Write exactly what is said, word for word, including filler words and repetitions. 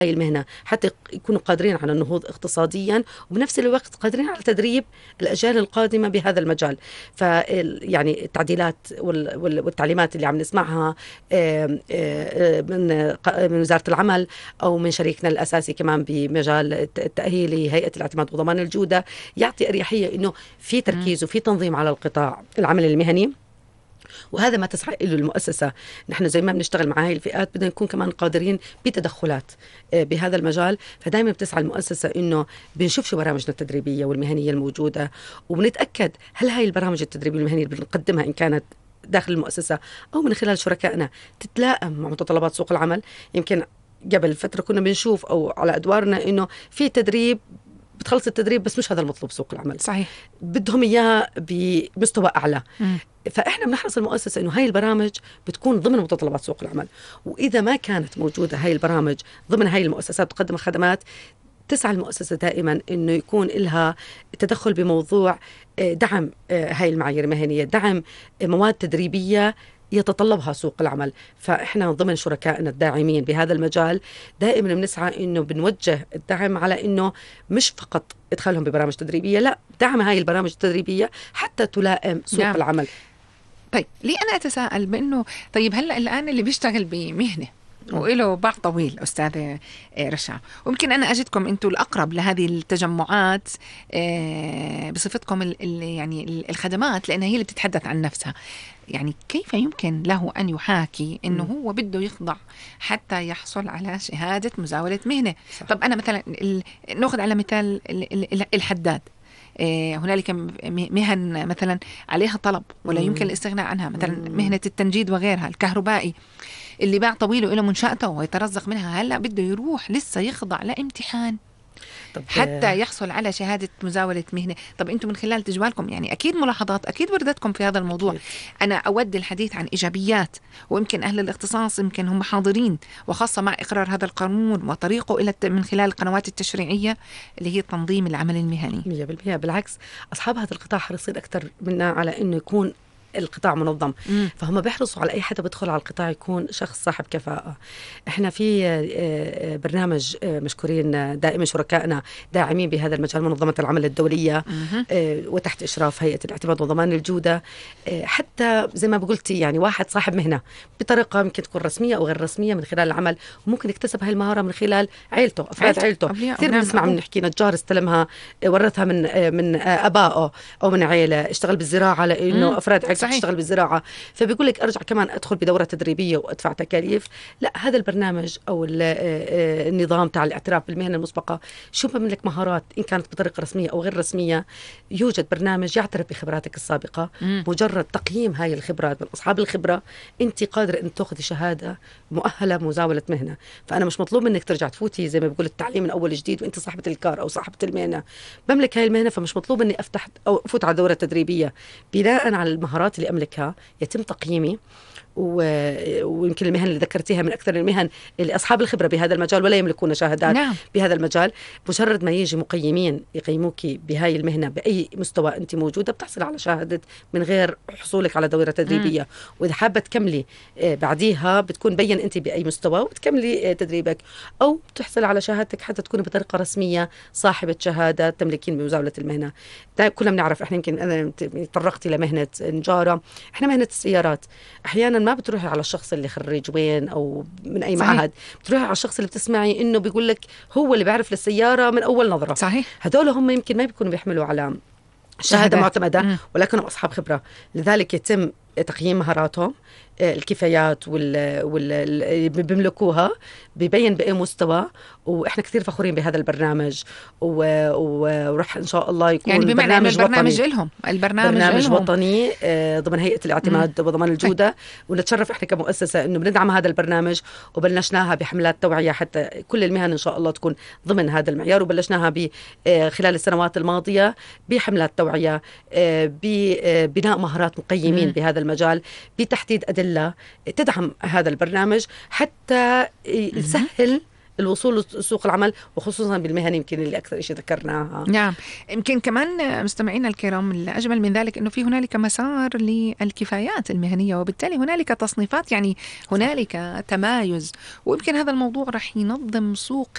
هاي المهنة حتى يكونوا قادرين على النهوض اقتصاديا، وبنفس الوقت قادرين على تدريب الأجيال القادمة بهذا المجال. فيعني التعديلات والتعليمات اللي عم نسمعها من من وزارة العمل أو من شريكنا الأساسي كمان بمجال التأهيل هيئة الاعتماد وضمان الجودة يعطي أريحية إنه في تركيز وفي تنظيم على القطاع العمل المهني، وهذا ما تسعى له المؤسسة. نحن زي ما بنشتغل مع هاي الفئات بدنا نكون كمان قادرين بتدخلات بهذا المجال. فدائما بتسعى المؤسسة إنه بنشوف شو برامجنا التدريبية والمهنية الموجودة، وبنتأكد هل هاي البرامج التدريبية والمهنية اللي بنقدمها إن كانت داخل المؤسسة أو من خلال شركائنا تتلائم مع متطلبات سوق العمل. يمكن قبل فترة كنا بنشوف أو على أدوارنا إنه في تدريب بتخلص التدريب بس مش هذا المطلوب سوق العمل، صحيح، بدهم إياه بمستوى أعلى. م. فإحنا بنحرص المؤسسة إنه هاي البرامج بتكون ضمن متطلبات سوق العمل، وإذا ما كانت موجودة هاي البرامج ضمن هاي المؤسسات تقدم خدمات، تسعى المؤسسة دائما إنه يكون لها تدخل بموضوع دعم هاي المعايير المهنية، دعم مواد تدريبية يتطلبها سوق العمل. فإحنا ضمن شركائنا الداعمين بهذا المجال دائما بنسعى إنه بنوجه الدعم على إنه مش فقط إدخالهم ببرامج تدريبية، لا، دعم هاي البرامج التدريبية حتى تلائم سوق نعم. العمل. طيب ليه أنا أتساءل بأنه طيب هلأ الآن اللي بيشتغل بمهنة وإله باع طويل أستاذ رشا، ويمكن أنا أجدكم أنتم الأقرب لهذه التجمعات بصفتكم يعني الخدمات، لأنها هي اللي بتتحدث عن نفسها. يعني كيف يمكن له أن يحاكي أنه هو بده يخضع حتى يحصل على شهادة مزاولة مهنة؟ صح. طب أنا مثلا نأخذ على مثال الحداد، هنالك مهن مثلا عليها طلب ولا يمكن الاستغناء عنها، مثلا مهنة التنجيد وغيرها، الكهربائي اللي باع طويل وإله منشأته ويترزق منها، هلأ بده يروح لسه يخضع لامتحان حتى يحصل على شهادة مزاولة مهنة. طب أنتم من خلال تجوالكم يعني أكيد ملاحظات أكيد وردتكم في هذا الموضوع. أنا أود الحديث عن إيجابيات، ويمكن أهل الاختصاص يمكن هم حاضرين، وخاصة مع إقرار هذا القانون وطريقه إلى من خلال القنوات التشريعية اللي هي تنظيم العمل المهني. مية بالمية. بالعكس، أصحاب هذا القطاع حريصين أكثر منا على إنه يكون القطاع منظم. مم. فهم بيحرصوا على أي حدا بدخل على القطاع يكون شخص صاحب كفاءة. إحنا في برنامج مشكورين دائما شركائنا داعمين بهذا المجال، منظمة العمل الدولية مم. وتحت إشراف هيئة الاعتماد وضمان الجودة. حتى زي ما بقولتي يعني واحد صاحب مهنة بطريقة ممكن تكون رسمية أو غير رسمية من خلال العمل، وممكن يكتسب هاي المهارة من خلال عيلته، أفراد عيلته. كثير بنسمع من نحكي نجار استلمها ورثها من من آبائه أو من عيلة، اشتغل بالزراعة لأنه أفراد عيلته تشتغل بالزراعة، فبيقول لك أرجع كمان أدخل بدورة تدريبية وأدفع تكاليف. لا، هذا البرنامج أو النظام تاع الاعتراف بالمهنة المسبقة شو بملك مهارات إن كانت بطريقة رسمية أو غير رسمية، يوجد برنامج يعترف بخبراتك السابقة. مم. مجرد تقييم هاي الخبرات من أصحاب الخبرة أنت قادرة أن تأخذي شهادة مؤهلة مزاولة مهنة. فأنا مش مطلوب منك ترجع تفوتي زي ما بيقول التعليم من أول جديد وأنت صاحبة الكار أو صاحبة المهنة. بملك هاي المهنة، فمش مطلوب مني أفتح أو أفوت على دورة تدريبية. بناء على المهارات اللي أملكها يتم تقييمي، ويمكن المهن اللي ذكرتيها من أكثر المهن اللي أصحاب الخبرة بهذا المجال ولا يملكون شهادات. نعم. بهذا المجال مجرد ما يجي مقيمين يقيموك بهاي المهنة بأي مستوى أنت موجودة بتحصل على شهادة من غير حصولك على دورة تدريبية. م. وإذا حابة تكملي بعديها بتكون بين أنت بأي مستوى وتكملي تدريبك، أو تحصل على شهادتك حتى تكوني بطريقة رسمية صاحبة شهادة تملكين بمزاولة المهنة. كلنا بنعرف، إحنا يمكن أنا تطرقت إلى مهنة نجارة، إحنا مهنة السيارات أحيانا ما بتروحي على الشخص اللي خريج وين أو من أي صحيح. معهد، بتروحي على الشخص اللي بتسمعي إنه بيقول لك هو اللي بيعرف للسيارة من أول نظرة. صحيح. هدول هم يمكن ما بيكونوا بيحملوا على شهادة معتمدة م. ولكنهم أصحاب خبرة، لذلك يتم تقييم مهاراتهم، الكفايات واللي بيملكوها بيبين بأي مستوى. وإحنا كثير فخورين بهذا البرنامج، ورح إن شاء الله يكون يعني برنامج برنامج لهم البرنامج برنامج إلهم. وطني ضمن هيئة الاعتماد وضمان الجودة. ونتشرف إحنا كمؤسسة إنه بندعم هذا البرنامج، وبلشناها بحملات توعية حتى كل المهن إن شاء الله تكون ضمن هذا المعيار. وبلشناها خلال السنوات الماضية بحملات توعية، ببناء مهارات مقيمين م. بهذا المجال، بتحديد أدلة تدعم هذا البرنامج حتى يسهل الوصول لسوق العمل، وخصوصا بالمهن يمكن اللي اكثر شيء ذكرناها. نعم. يمكن كمان مستمعينا الكرام، الأجمل من ذلك أنه في هنالك مسار للكفايات المهنية، وبالتالي هنالك تصنيفات، يعني هنالك تمايز، ويمكن هذا الموضوع رح ينظم سوق